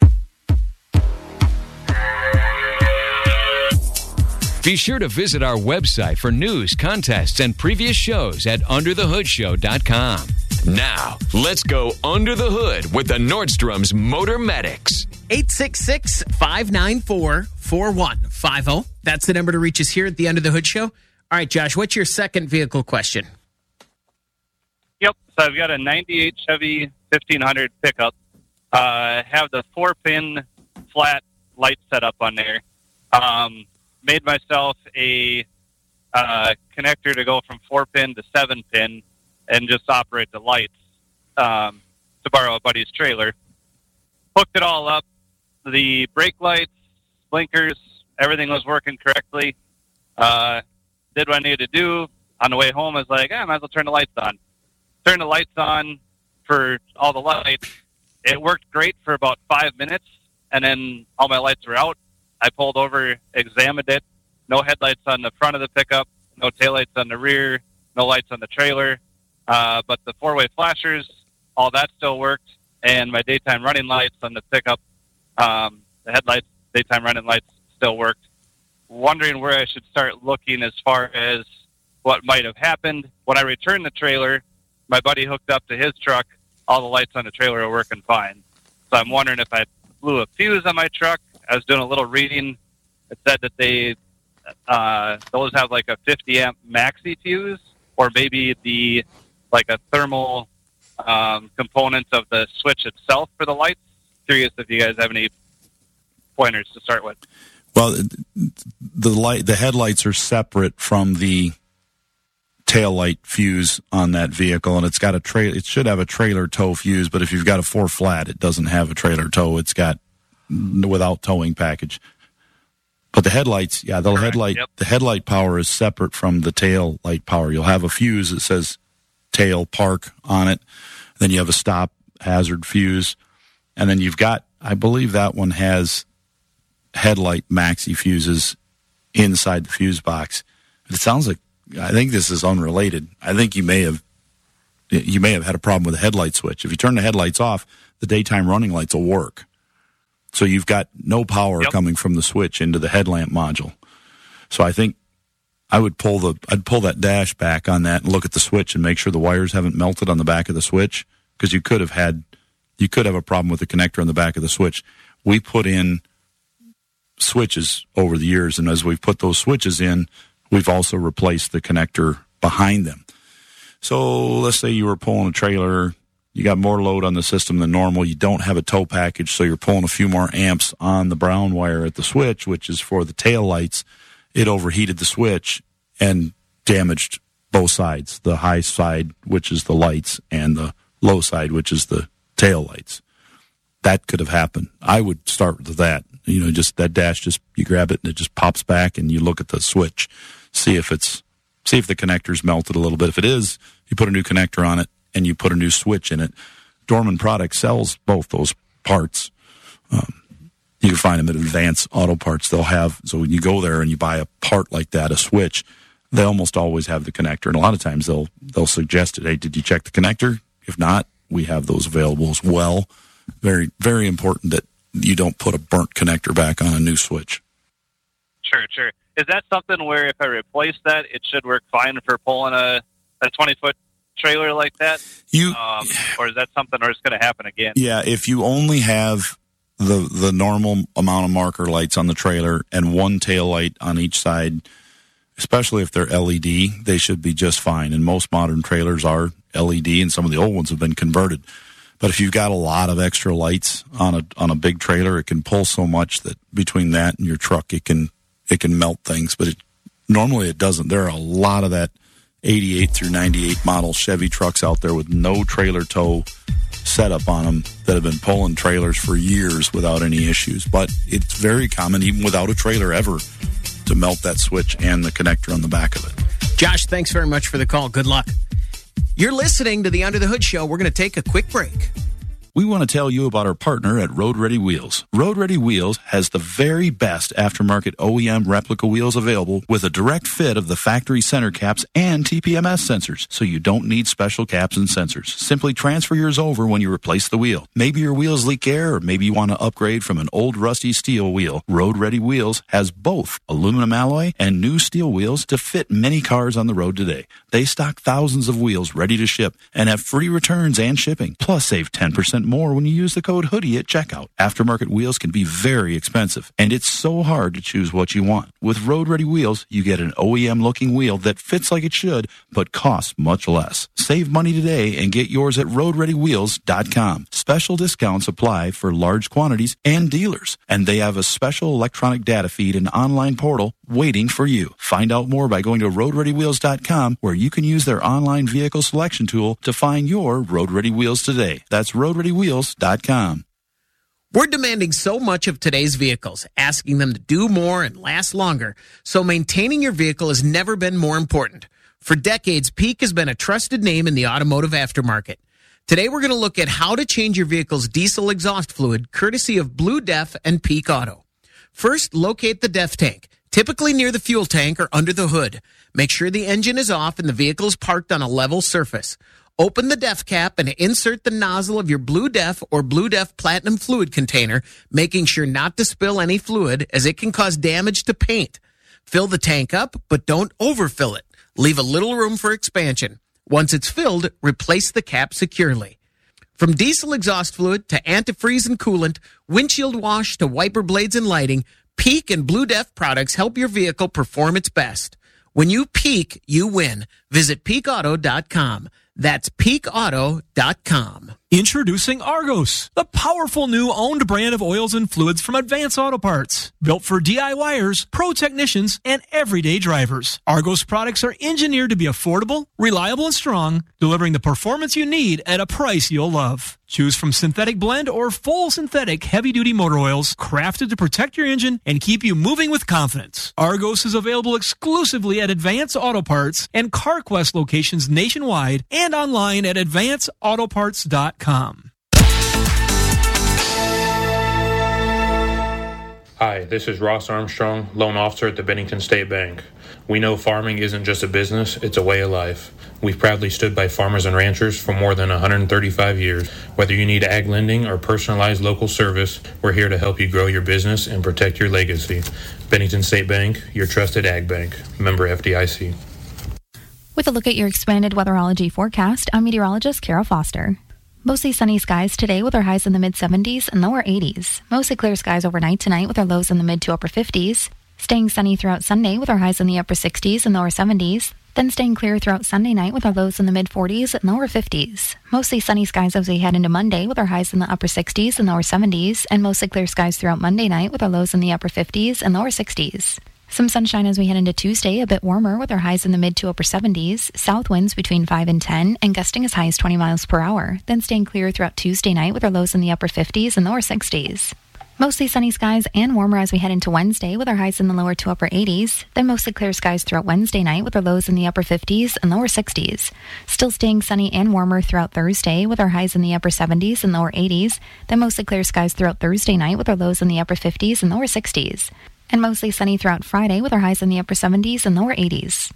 Be sure to visit our website for news, contests, and previous shows at under the hood show dot com. Now, let's go under the hood with the Nordstrom's Motor Medics. eight six six, five nine four, four one five zero. That's the number to reach us here at the Under the Hood Show. All right, Josh, what's your second vehicle question? Yep, so I've got a ninety-eight Chevy fifteen hundred pickup. Uh, have the four-pin flat light set up on there. Um... Made myself a uh, connector to go from four pin to seven pin and just operate the lights um, to borrow a buddy's trailer. Hooked it all up. The brake lights, blinkers, everything was working correctly. Uh, did what I needed to do. On the way home, I was like, eh, I might as well turn the lights on. Turned the lights on for all the lights. It worked great for about five minutes, and then all my lights were out. I pulled over, examined it. No headlights on the front of the pickup, no taillights on the rear, no lights on the trailer. Uh, but the four-way flashers, all that still worked. And my daytime running lights on the pickup, um, the headlights, daytime running lights still worked. Wondering where I should start looking as far as what might have happened. When I returned the trailer, my buddy hooked up to his truck. All the lights on the trailer are working fine. So I'm wondering if I blew a fuse on my truck. I was doing a little reading. It said that they uh, those have like a fifty amp maxi fuse, or maybe the like a thermal um, component of the switch itself for the lights. Curious if you guys have any pointers to start with. Well, the light, the headlights are separate from the tail light fuse on that vehicle, and it's got a tra- it should have a trailer tow fuse, but if you've got a four flat, it doesn't have a trailer tow. It's got without towing package. But the headlights, yeah, the Correct, headlight yep. the headlight power is separate from the tail light power. You'll have a fuse that says tail park on it. Then you have a stop hazard fuse, and then you've got, I believe that one has headlight maxi fuses inside the fuse box. It sounds like, I think this is unrelated. I think you may have you may have had a problem with the headlight switch. If you turn the headlights off, the daytime running lights will work. So you've got no power Yep. coming from the switch into the headlamp module. So I think I would pull the I'd pull that dash back on that and look at the switch and make sure the wires haven't melted on the back of the switch, because you could have had you could have a problem with the connector on the back of the switch. We put in switches over the years, and as we've put those switches in, we've also replaced the connector behind them. So let's say you were pulling a trailer, you got more load on the system than normal, you don't have a tow package, so you're pulling a few more amps on the brown wire at the switch, which is for the tail lights. It overheated the switch and damaged both sides, the high side, which is the lights, and the low side, which is the tail lights. That could have happened. I would start with that. You know, just that dash, just you grab it and it just pops back, and you look at the switch, see if it's, see if the connector's melted a little bit. If it is, you put a new connector on it and you put a new switch in it. Dorman Products sells both those parts. Um, you can find them at Advance Auto Parts. They'll have, so when you go there and you buy a part like that, a switch, they almost always have the connector. And a lot of times they'll, they'll suggest it. Hey, did you check the connector? If not, we have those available as well. Very, very important that you don't put a burnt connector back on a new switch. Sure, sure. Is that something where if I replace that, it should work fine for pulling a a twenty foot trailer like that? You, um, or is that something where it's going to happen again? Yeah, if you only have the the normal amount of marker lights on the trailer and one tail light on each side, especially if they're L E D, they should be just fine. And most modern trailers are L E D, and some of the old ones have been converted. But if you've got a lot of extra lights on a on a big trailer, it can pull so much that between that and your truck, it can it can melt things. But it, normally it doesn't. There are a lot of that eighty-eight through ninety-eight model Chevy trucks out there with no trailer tow setup on them that have been pulling trailers for years without any issues. But it's very common, even without a trailer ever, to melt that switch and the connector on the back of it. Josh, thanks very much for the call. Good luck. You're listening to the Under the Hood Show. We're going to take a quick break. We want to tell you about our partner at Road Ready Wheels. Road Ready Wheels has the very best aftermarket O E M replica wheels available with a direct fit of the factory center caps and T P M S sensors, so you don't need special caps and sensors. Simply transfer yours over when you replace the wheel. Maybe your wheels leak air, or maybe you want to upgrade from an old rusty steel wheel. Road Ready Wheels has both aluminum alloy and new steel wheels to fit many cars on the road today. They stock thousands of wheels ready to ship and have free returns and shipping. Plus, save ten percent more when you use the code hoodie at checkout. Aftermarket wheels can be very expensive, and it's so hard to choose what you want. With Road Ready Wheels, you get an O E M looking wheel that fits like it should, but costs much less. Save money today and get yours at road ready wheels dot com. Special discounts apply for large quantities and dealers, and they have a special electronic data feed and online portal waiting for you. Find out more by going to road ready wheels dot com, where you can use their online vehicle selection tool to find your Road Ready Wheels today. That's road ready wheels dot com. We're demanding so much of today's vehicles, asking them to do more and last longer, so maintaining your vehicle has never been more important. For decades, Peak has been a trusted name in the automotive aftermarket. Today, we're going to look at how to change your vehicle's diesel exhaust fluid, courtesy of Blue Def and Peak Auto. First, locate the def tank, typically near the fuel tank or under the hood. Make sure the engine is off and the vehicle is parked on a level surface. Open the def cap and insert the nozzle of your Blue Def or Blue Def Platinum fluid container, making sure not to spill any fluid, as it can cause damage to paint. Fill the tank up, but don't overfill it. Leave a little room for expansion. Once it's filled, replace the cap securely. From diesel exhaust fluid to antifreeze and coolant, windshield wash to wiper blades and lighting, Peak and Blue Def products help your vehicle perform its best. When you peak, you win. Visit peak auto dot com. That's peak auto dot com. Introducing Argos, the powerful new owned brand of oils and fluids from Advance Auto Parts. Built for DIYers, pro technicians, and everyday drivers. Argos products are engineered to be affordable, reliable, and strong, delivering the performance you need at a price you'll love. Choose from synthetic blend or full synthetic heavy-duty motor oils crafted to protect your engine and keep you moving with confidence. Argos is available exclusively at Advance Auto Parts and CarQuest locations nationwide and online at advance auto parts dot com. Hi, this is Ross Armstrong, loan officer at the Bennington State Bank. We know farming isn't just a business, it's a way of life. We've proudly stood by farmers and ranchers for more than one hundred thirty-five years. Whether you need ag lending or personalized local service, we're here to help you grow your business and protect your legacy. Bennington State Bank, your trusted ag bank. Member F D I C. With a look at your expanded weatherology forecast, I'm meteorologist Kara Foster. Mostly sunny skies today with our highs in the mid seventies and lower eighties. Mostly clear skies overnight tonight with our lows in the mid to upper fifties. Staying sunny throughout Sunday with our highs in the upper sixties and lower seventies. Then staying clear throughout Sunday night with our lows in the mid forties and lower fifties. Mostly sunny skies as we head into Monday with our highs in the upper sixties and lower seventies. And mostly clear skies throughout Monday night with our lows in the upper fifties and lower sixties. Some sunshine as we head into Tuesday, a bit warmer with our highs in the mid to upper seventies, south winds between five and ten, and gusting as high as twenty miles per hour. Then staying clear throughout Tuesday night with our lows in the upper fifties and lower sixties. Mostly sunny skies and warmer as we head into Wednesday with our highs in the lower to upper eighties. Then mostly clear skies throughout Wednesday night with our lows in the upper fifties and lower sixties. Still staying sunny and warmer throughout Thursday with our highs in the upper seventies and lower eighties. Then mostly clear skies throughout Thursday night with our lows in the upper fifties and lower sixties. And mostly sunny throughout Friday with our highs in the upper seventies and lower eighties.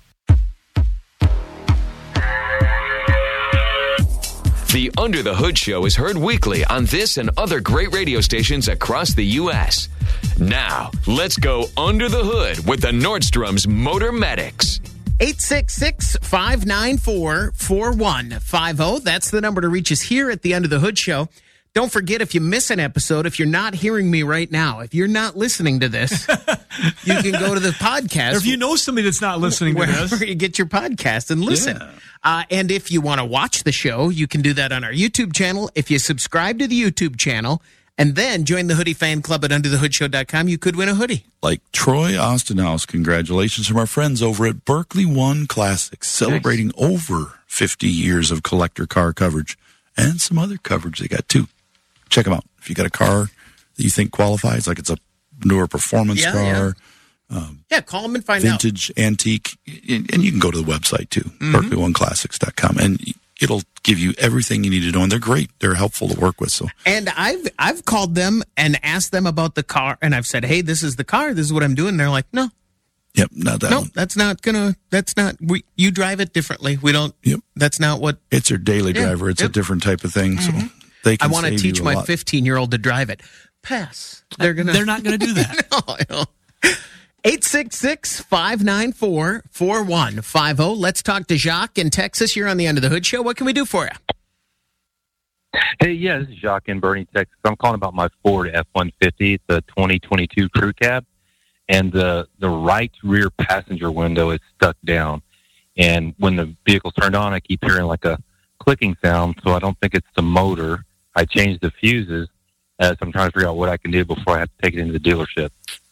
The Under the Hood Show is heard weekly on this and other great radio stations across the U S Now, let's go under the hood with the Nordstrom's Motor Medics. eight six six, five nine four, four one five zero. That's the number to reach us here at the Under the Hood Show. Don't forget, if you miss an episode, if you're not hearing me right now, if you're not listening to this, you can go to the podcast. Or if you know somebody that's not listening to this, wherever you get your podcast and listen. Yeah. Uh, and if you want to watch the show, you can do that on our YouTube channel. If you subscribe to the YouTube channel and then join the Hoodie Fan Club at under the hood show dot com, you could win a hoodie. Like Troy Ostenhouse, congratulations from our friends over at Berkeley One Classics, celebrating nice. over fifty years of collector car coverage and some other coverage they got too. Check them out. If you got a car that you think qualifies, like it's a newer performance yeah, car. Yeah. Um, yeah, call them and find vintage, out. Vintage, antique, and you can go to the website too, mm-hmm. berkeley one classics dot com, and it'll give you everything you need to know. And they're great; they're helpful to work with. So, and I've I've called them and asked them about the car, and I've said, "Hey, this is the car. This is what I'm doing." And they're like, "No, yep, not that no, one. that's not gonna. That's not. We you drive it differently. We don't. Yep, that's not what. It's their daily yeah, driver. It's yep. a different type of thing. Mm-hmm. So they can I want to save teach you a my lot. fifteen-year-old to drive it. Pass. They're gonna. They're not going to do that. no, I know. eight six six, five nine four, four one five zero. Let's talk to Jacques in Texas. You're on the Under the Hood Show. What can we do for you? Hey, yeah, this is Jacques in Bernie, Texas. I'm calling about my Ford F one fifty. It's a twenty twenty-two crew cab, and the the right rear passenger window is stuck down. And when the vehicle's turned on, I keep hearing like a clicking sound, so I don't think it's the motor. I changed the fuses, uh, so I'm trying to figure out what I can do before I have to take it into the dealership.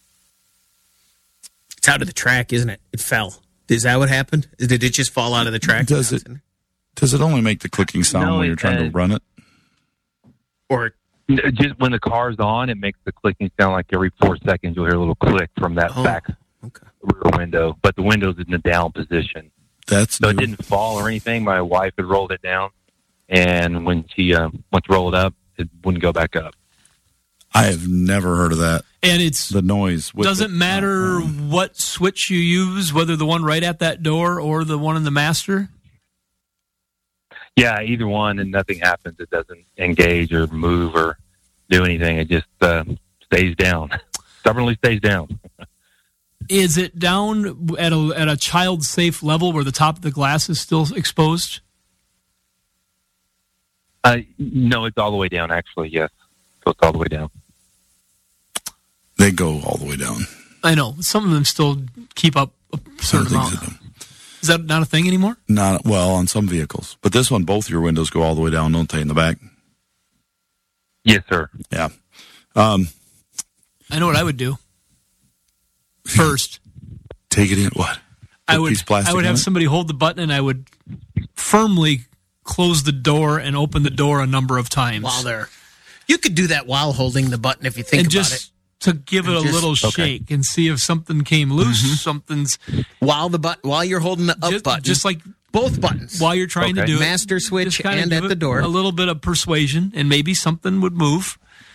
It's out of the track, isn't it? It fell. Is that what happened? Did it just fall out of the track? Does it? Does it only make the clicking sound No, when you're it trying does. to run it? Or just when the car's on, it makes the clicking sound like every four seconds you'll hear a little click from that Oh, back okay. rear window. But the window's in the down position. That's so new. it didn't fall or anything. My wife had rolled it down, and when she uh, went to roll it up, it wouldn't go back up. I have never heard of that. And it's the noise. With doesn't the, matter uh, what switch you use, whether the one right at that door or the one in the master. Yeah, either one, and nothing happens. It doesn't engage or move or do anything. It just uh, stays down. Stubbornly stays down. Is it down at a at a child safe level where the top of the glass is still exposed? Uh, no, it's all the way down. Actually, yes, so it's all the way down. They go all the way down. I know some of them still keep up a certain amount. Is that not a thing anymore? Not well on some vehicles, but this one, both your windows go all the way down, don't they? In the back. Yes, sir. Yeah. Um, I know what I would do. First, take it in. What? I Put a would. piece of plastic I would on have it? somebody hold the button, and I would firmly close the door and open the door a number of times while they're. You could do that while holding the button if you think and about just it. to give it And a just- little okay. shake and see if something came loose. Mhm. Something's while the but while you're holding the up just, button, just like both buttons while you're trying to Okay. do it. Master switch just kinda and give at it the door. a little bit of persuasion, and maybe something would move.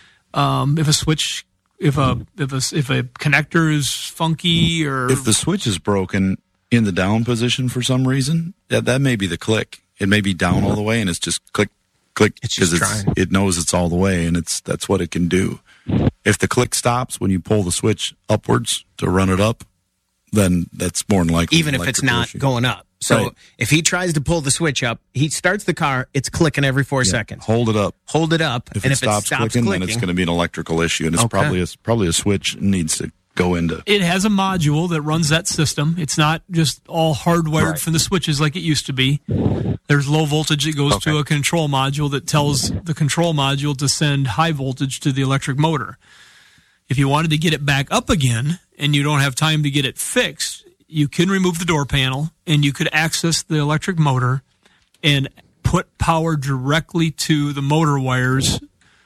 Um, if a switch, if a if a if a connector is funky, or If the switch is broken in the down position for some reason, that, that may be the click. It may be down all the way, and it's just click, click, because it's, trying. it knows it's all the way, and it's that's what it can do. If the click stops when you pull the switch upwards to run it up, then that's more than likely even an if it's electrical not issue. going up. So Right. if he tries to pull the switch up, he starts the car, it's clicking every four Yeah. seconds. Hold it up. Hold it up, If and it if stops, it stops clicking, clicking, then it's going to be an electrical issue, and it's Okay. probably a, probably a switch needs to go into. it has a module that runs that system. It's not just all hardwired Right. from the switches like it used to be. There's low voltage that goes to a control module that tells the control module to send high voltage to the electric motor. If you wanted to get it back up again and you don't have time to get it fixed, you can remove the door panel and you could access the electric motor and put power directly to the motor wires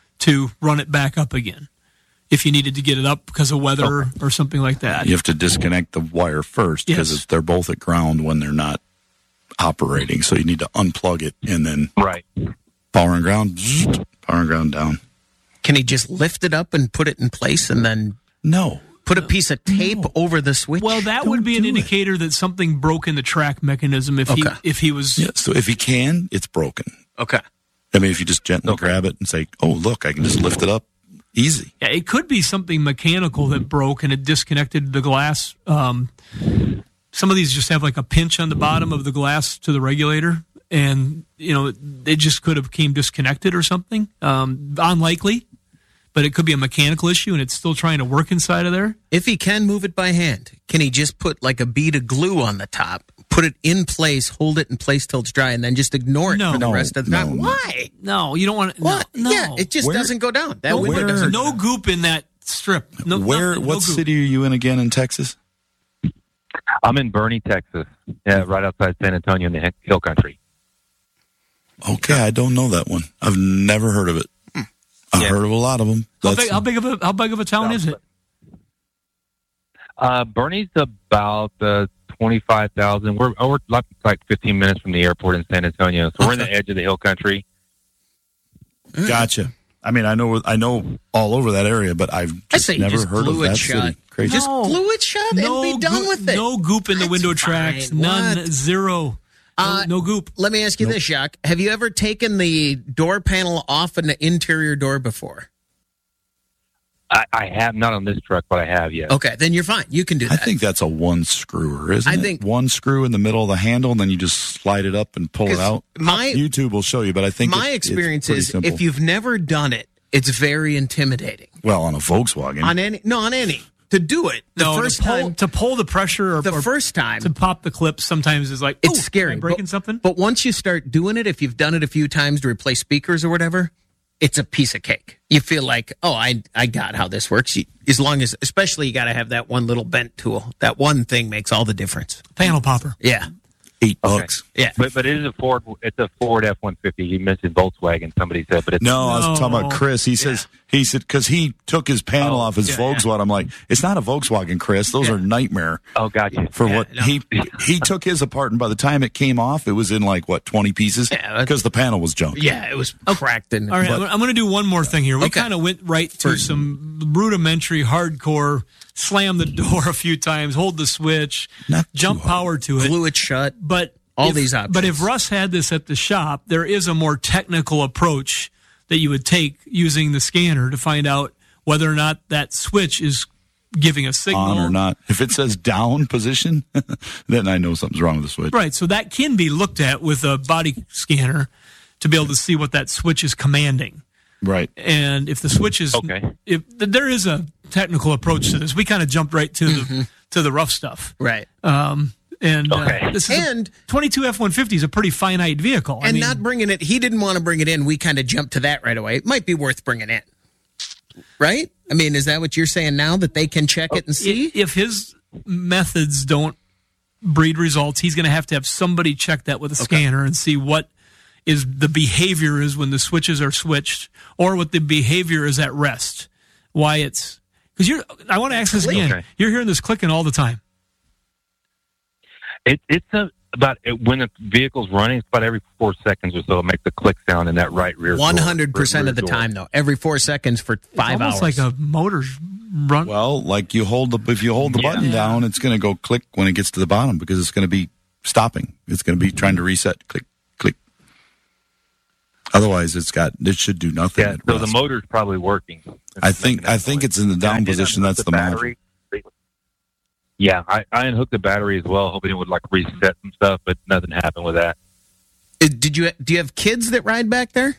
to run it back up again. If you needed to get it up because of weather or something like that. You have to disconnect the wire first because Yes. they're both at ground when they're not operating. So you need to unplug it and then right power and ground, zzzt, power and ground down. Can he just lift it up and put it in place and then no put a piece of tape over the switch? Well, that would be an indicator that something broke in the track mechanism if Okay. he if he was Yeah, so if he can, it's broken. Okay. I mean, if you just gently grab it and say, "Oh, look, I can just lift it up," easy. Yeah, it could be something mechanical that broke and it disconnected the glass. Um, some of these just have like a pinch on the bottom of the glass to the regulator, and you know it just could have came disconnected or something. Um, unlikely, but it could be a mechanical issue and it's still trying to work inside of there. If he can move it by hand, can he just put like a bead of glue on the top, put it in place, hold it in place till it's dry, and then just ignore it No. for the No, rest of the time? no, no. Why? No, you don't want to. What? No, Yeah, it just Where- doesn't go down. That no, window where- doesn't. no goop in that strip. No, Where? nothing, What no goop. city are you in again in Texas? I'm in Bernie, Texas, yeah, right outside San Antonio in the Hill- Hill Country. Okay, I don't know that one. I've never heard of it. I've heard of a lot of them. How big, how big of a how big of a town is it? Uh, Bernie's about uh, twenty-five thousand. We're, oh, we're like, like fifteen minutes from the airport in San Antonio, so we're in the edge of the Hill Country. Gotcha. I mean, I know, I know all over that area, but I've I just say you never just heard of glue it that shut. city. Crazy. Just glue it shut No and be done goop- with it. No goop in the That's window fine. tracks. None. What? Zero. No, Uh, no goop. Let me ask you this, Jacques. Have you ever taken the door panel off an interior door before? I, I have not on this truck, but I have, yes. Okay, then you're fine. You can do I that. think that's a one screwer, isn't I it? think- one screw in the middle of the handle, and then you just slide it up and pull it 'Cause out. my- YouTube will show you, but I think My it- experience it's pretty is simple. if you've never done it, it's very intimidating. well on a Volkswagen. On any, no, on any. To do it the No, first to pull, time, to pull the pressure or the or first time, to pop the clips sometimes is like it's "Ooh, scary. am I breaking but, something. But once you start doing it, if you've done it a few times to replace speakers or whatever, it's a piece of cake. You feel like, oh, I I got how this works. You, as long as, especially, you got to have that one little bent tool. That one thing makes all the difference. Panel popper. Yeah, Eight bucks. yeah. But but it is a Ford. It's a Ford F one fifty. You mentioned Volkswagen. Somebody said, but it's No, I was talking No. about Chris. He says he said because he took his panel Oh, off his yeah, Volkswagen. I'm like, it's not a Volkswagen, Chris. Those are nightmare. Oh, gotcha. For Yeah, what no. he he took his apart, and by the time it came off, it was in like what twenty pieces Yeah, because the panel was junk. Yeah, it was cracked. And All right, I'm, I'm going to do one more thing here. We Okay. kind of went right to some rudimentary, hardcore, slam the door a few times, hold the switch, Not jump power to it. glue it shut. But All if- these options. But if Russ had this at the shop, there is a more technical approach that you would take using the scanner to find out whether or not that switch is giving a signal On or not. If it says down position, then I know something's wrong with the switch. Right, so that can be looked at with a body scanner to be able to see what that switch is commanding. Right. And if the switch is, Okay. if there is a technical approach to this, we kind of jumped right to the to the rough stuff. Right. Um, And Okay. uh, this is And- a, twenty-two F one fifty is a pretty finite vehicle. I And mean, not bringing it, he didn't want to bring it in. We kind of jumped to that right away. It might be worth bringing in. Right? I mean, is that what you're saying now, that they can check it and see? if his methods don't breed results, he's going to have to have somebody check that with a Okay. scanner and see what is the behavior is when the switches are switched, or what the behavior is at rest. Why it's because you're. I want to ask this again. Okay. You're hearing this clicking all the time. It, it's a, about when the vehicle's running, it's about every four seconds or so it makes a click sound in that right rear door. one hundred percent rear of the door. time, though. Every four seconds for five Almost hours. like a motor's run. Well, like you hold the if you hold the Yeah. button down, it's going to go click when it gets to the bottom because it's going to be stopping. It's going to be trying to reset. Click, click. Otherwise, it's got it should do nothing. Yeah, at so the rest. motor's probably working. I think I think it's in the And I down did position. unhook That's the module. battery. Yeah, I, I unhooked the battery as well, hoping it would like reset some stuff, but nothing happened with that. Uh, Did you do you have kids that ride back there?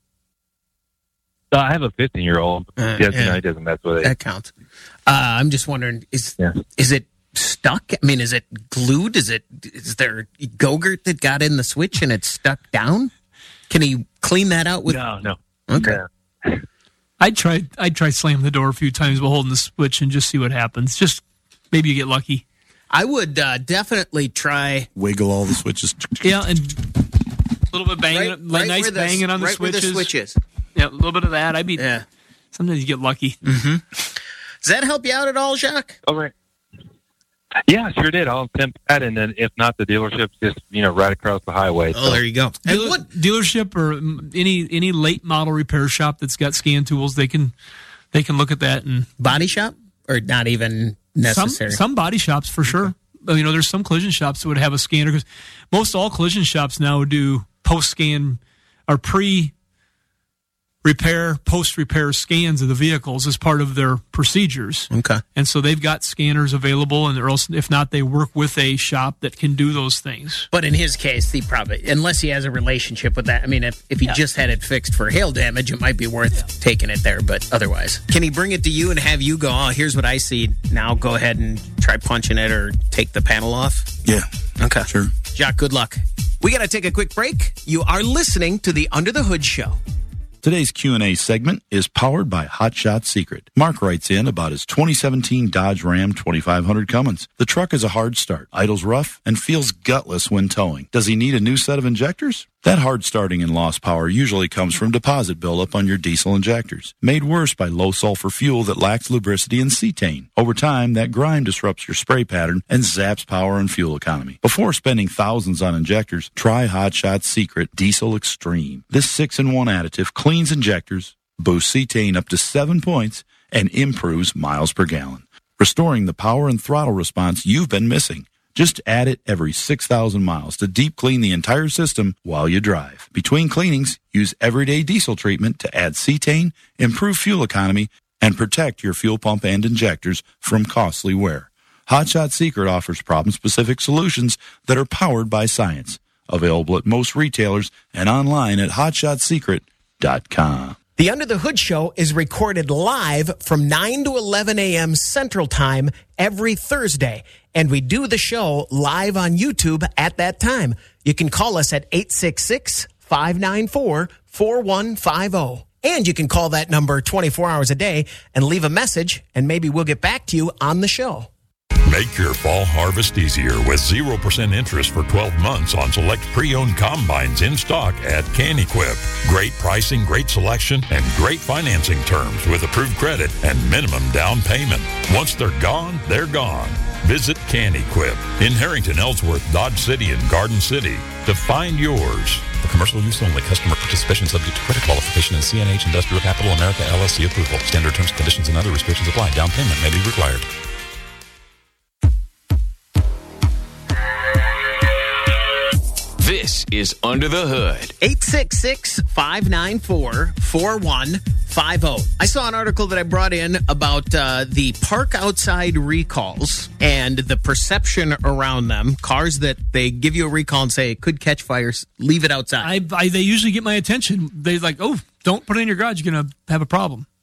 So I have a fifteen year old. Uh, Yes, yeah. no, he doesn't mess with it. That counts. Uh, I'm just wondering, is Yeah. is it stuck? I mean, is it glued? Is it is there Go-Gurt that got in the switch and it's stuck down? Can he clean that out with? No, no. Okay. Yeah. I'd try. I'd try slamming the door a few times while holding the switch and just see what happens. Just maybe you get lucky. I would uh, definitely try. Wiggle all the switches. Yeah, and a little bit banging, Right- like right nice where the- banging on the right where the switches. switch is. Yeah, a little bit of that. I'd be. Yeah. Sometimes you get lucky. Mm-hmm. Does that help you out at all, Jacques? All right. Yeah, sure did. I'll attempt that, and then if not, the dealership's just you know right across the highway. Oh, there you go. And Dealer- what? dealership or mm, any any late model repair shop that's got scan tools, they can they can look at that and Body shop or not even necessary? Some, some body shops for sure. You know, there's some collision shops that would have a scanner because most all collision shops now do post scan or pre repair, post repair scans of the vehicles as part of their procedures. Okay. And so they've got scanners available, and or else, if not, they work with a shop that can do those things. But in his case, he probably, unless he has a relationship with that, I mean, if, if he Yeah. just had it fixed for hail damage, it might be worth taking it there, but otherwise. Can he bring it to you and have you go, oh, here's what I see. Now go ahead and try punching it or take the panel off? Yeah. Okay. Sure. Jacques, good luck. We got to take a quick break. You are listening to the Under the Hood Show. Today's Q and A segment is powered by Hot Shot Secret. Mark writes in about his twenty seventeen Dodge Ram twenty-five hundred Cummins. The truck is a hard start, idles rough, and feels gutless when towing. Does he need a new set of injectors? That hard starting and lost power usually comes from deposit buildup on your diesel injectors, made worse by low sulfur fuel that lacks lubricity and cetane. Over time, that grime disrupts your spray pattern and zaps power and fuel economy. Before spending thousands on injectors, try Hot Shot's Secret Diesel Extreme. This six in one additive cleans injectors, boosts cetane up to seven points, and improves miles per gallon, restoring the power and throttle response you've been missing. Just add it every six thousand miles to deep clean the entire system while you drive. Between cleanings, use everyday diesel treatment to add cetane, improve fuel economy, and protect your fuel pump and injectors from costly wear. Hot Shot Secret offers problem-specific solutions that are powered by science. Available at most retailers and online at hot shot secret dot com. The Under the Hood Show is recorded live from nine to eleven a.m. Central Time every Thursday. And we do the show live on YouTube at that time. You can call us at eight six six, five nine four, four one five zero. And you can call that number twenty-four hours a day and leave a message, and maybe we'll get back to you on the show. Make your fall harvest easier with zero percent interest for twelve months on select pre-owned combines in stock at CanEquip. Great pricing, great selection, and great financing terms with approved credit and minimum down payment. Once they're gone, they're gone. Visit CanEquip in Harrington, Ellsworth, Dodge City, and Garden City to find yours. For commercial use only. Customer participation subject to credit qualification and C N H Industrial Capital America L L C approval. Standard terms, conditions, and other restrictions apply. Down payment may be required. This is Under the Hood. eight six six, five nine four, four one five zero. I saw an article that I brought in about uh, the park outside recalls and the perception around them. Cars that they give you a recall and say it could catch fires, leave it outside. I, I they usually get my attention. They're like, "Oh, don't put it in your garage. You're gonna have a problem."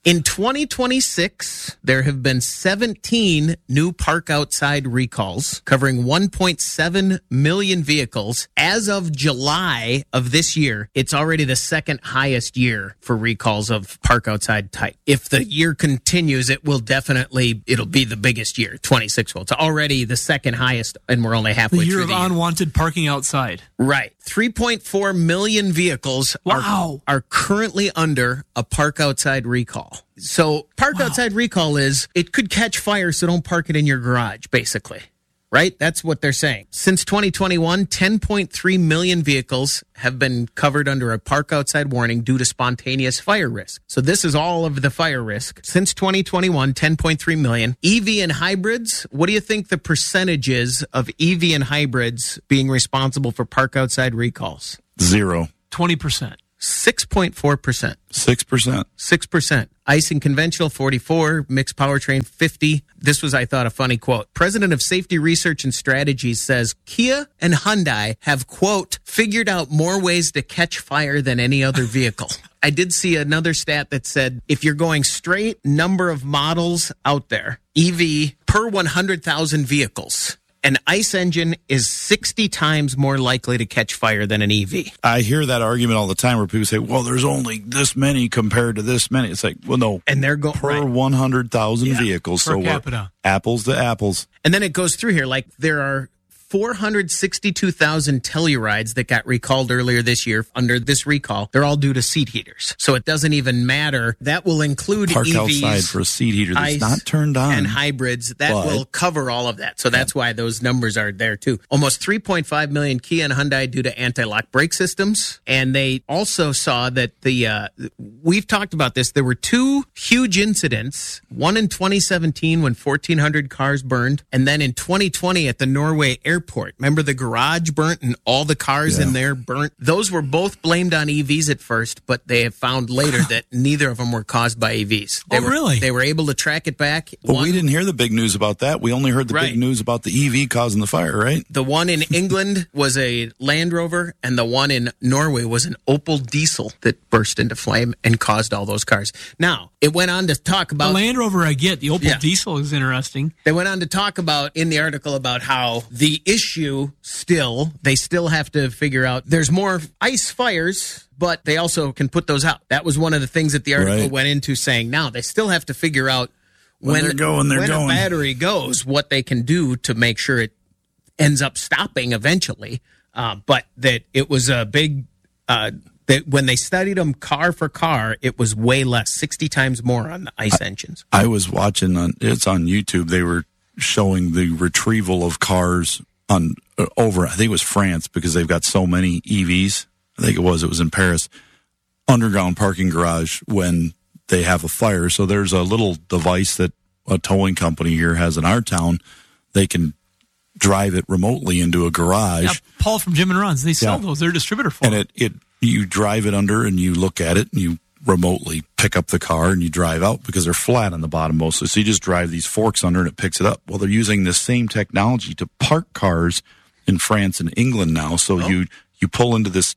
In twenty twenty-six, there have been seventeen new park outside recalls covering one point seven million vehicles. As of July of this year, it's already the second highest year for recalls of park outside type. If the year continues, it will definitely, it'll be the biggest year, twenty-six will. It's already the second highest, and we're only halfway The year through of the year. unwanted parking outside. Right. three point four million vehicles wow. are, are currently under a park outside recall. So park wow. outside recall is it could catch fire, so don't park it in your garage, basically. Right? That's what they're saying. Since twenty twenty-one, ten point three million vehicles have been covered under a park outside warning due to spontaneous fire risk. So this is all of the fire risk. Since twenty twenty-one, ten point three million. E V and hybrids, what do you think the percentage is of E V and hybrids being responsible for park outside recalls? Zero. twenty percent. six point four percent. six percent. six percent. ICE and conventional, forty-four. Mixed powertrain, fifty. This was, I thought, a funny quote. President of Safety Research and Strategies says Kia and Hyundai have, quote, figured out more ways to catch fire than any other vehicle. I did see another stat that said if you're going straight number of models out there, E V per one hundred thousand vehicles, an ICE engine is sixty times more likely to catch fire than an E V. I hear that argument all the time where people say, well, there's only this many compared to this many. It's like, well, no. And they're going per right. one hundred thousand Yeah. vehicles. Per so capita. Apples to apples. And then it goes through here. Like there are four hundred sixty-two thousand Tellurides that got recalled earlier this year under this recall. They're all due to seat heaters. So it doesn't even matter. That will include Park E Vs, outside for a seat heater that's ICE, not turned on. and hybrids. That But- will cover all of that. So that's why those numbers are there too. Almost three point five million Kia and Hyundai due to anti-lock brake systems. And they also saw that the, uh, we've talked about this. There were two huge incidents. One in twenty seventeen when fourteen hundred cars burned. And then in twenty twenty at the Norway airport. Remember the garage burnt and all the cars Yeah. in there burnt? Those were both blamed on E Vs at first, but they have found later that neither of them were caused by E Vs. They Oh, were, really? They were able to track it back. But One- we didn't hear the big news about that. We only heard the Right. big news about the E V causing the fire, right? The one in England was a Land Rover, and the one in Norway was an Opel Diesel that burst into flame and caused all those cars. Now, it went on to talk The about... Land Rover I get. The Opel Yeah. Diesel is interesting. They went on to talk about, in the article, about how the issue still, they still have to figure out, there's more ice fires, but they also can put those out. That was one of the things that the article Right. went into, saying now they still have to figure out When when, they're going, they're when going. a battery goes, what they can do to make sure it ends up stopping eventually. Uh, but that it was a big, uh, that when they studied them car for car, it was way less, sixty times more on the ICE engines. I was watching on it's on YouTube. They were showing the retrieval of cars on uh, over. I think it was France because they've got so many E Vs. I think it was. It was in Paris. Underground parking garage when they have a fire. So there's a little device that a towing company here has in our town. They can drive it remotely into a garage. Yeah, Paul from Jim and Ron's, they sell Yeah. those. They're a distributor for And them. it, it you drive it under and you look at it and you remotely pick up the car and you drive out because they're flat on the bottom mostly. So you just drive these forks under and it picks it up. Well, they're using the same technology to park cars in France and England now. So Oh. you you pull into this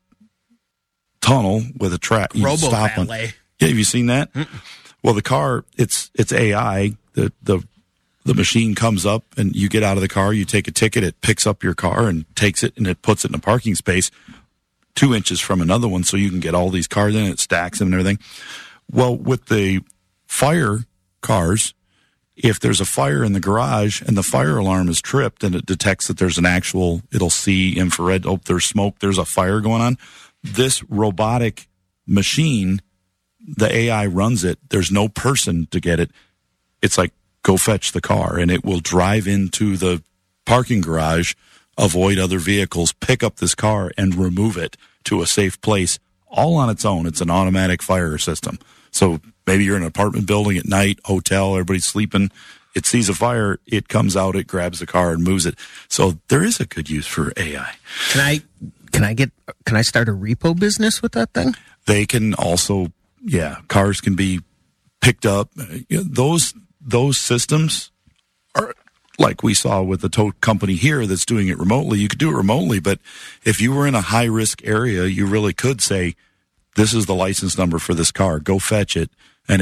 tunnel with a track. You Robo stop on- valet. Yeah, have you seen that? Well, the car, it's it's A I. The the the machine comes up and you get out of the car, you take a ticket, it picks up your car and takes it and it puts it in a parking space two inches from another one so you can get all these cars in, it stacks them and everything. Well, with the fire cars, if there's a fire in the garage and the fire alarm is tripped and it detects that there's an actual, it'll see infrared, oh, there's smoke, there's a fire going on. This robotic machine, the A I runs it. There's no person to get it. It's like, go fetch the car, and it will drive into the parking garage, avoid other vehicles, pick up this car, and remove it to a safe place, all on its own. It's an automatic fire system. So maybe you're in an apartment building at night, hotel, everybody's sleeping. It sees a fire, it comes out, it grabs the car and moves it. So there is a good use for A I. Can I can I get can I start a repo business with that thing? They can also, yeah, cars can be picked up. You know, those those systems are like we saw with the tow company here that's doing it remotely. You could do it remotely, but if you were in a high risk area, you really could say, this is the license number for this car. Go fetch it. And it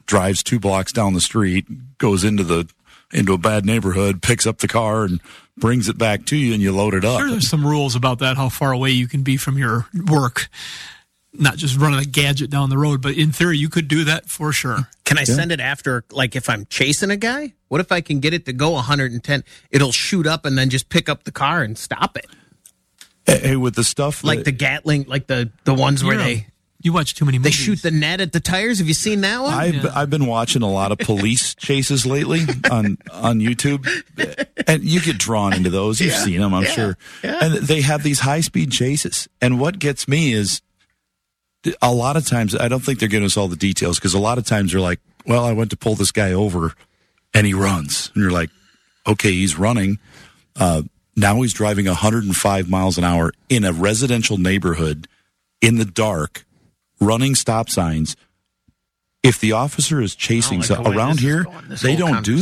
drives two blocks down the street, goes into the into a bad neighborhood, picks up the car and brings it back to you, and you load it up. Sure, there's some rules about that, how far away you can be from your work. Not just running a gadget down the road, but in theory, you could do that for sure. Can I Yeah. send it after, like, if I'm chasing a guy? What if I can get it to go one hundred ten? It'll shoot up and then just pick up the car and stop it. Hey, with the stuff Like that- the Gatling, like the, the ones where You're a- they... You watch too many They movies. shoot the net at the tires. Have you seen that one? I've I've been watching a lot of police chases lately on on YouTube, and you get drawn into those. You've Yeah, seen them, I'm yeah, sure. yeah. And they have these high speed chases. And what gets me is a lot of times I don't think they're giving us all the details because a lot of times they're like, "Well, I went to pull this guy over, and he runs," and you're like, "Okay, he's running." Uh, now he's driving one hundred five miles an hour in a residential neighborhood in the dark, running stop signs. If the officer is chasing like so the way around this is here, going, this they whole don't do